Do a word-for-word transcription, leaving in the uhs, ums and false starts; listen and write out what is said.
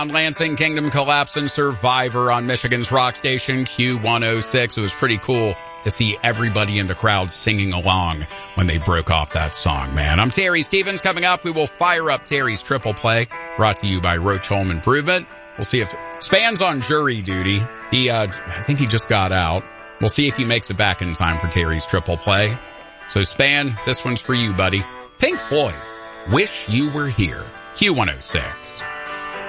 On Lansing, Kingdom Collapse and Survivor on Michigan's rock station Q one oh six. It was pretty cool to see everybody in the crowd singing along when they broke off that song, man. I'm Terry Stevens. Coming up, we will fire up Terry's Triple Play, brought to you by Roach Home Improvement. We'll see if Span's on jury duty. He, uh, I think he just got out. We'll see if he makes it back in time for Terry's Triple Play. So Span, this one's for you, buddy. Pink Floyd, Wish You Were Here. Q one oh six.